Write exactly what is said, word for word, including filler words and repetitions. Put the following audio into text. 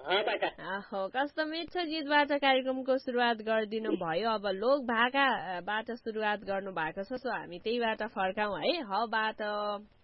हो कस्तो मिठो गीतबाट कार्यक्रमको सुरुवात गरिदिनु भयो। अब लोक भाकाबाट सुरुवात गर्नु भएको छ, सो हामी त्यहीबाट फर्काउँ है। हबाट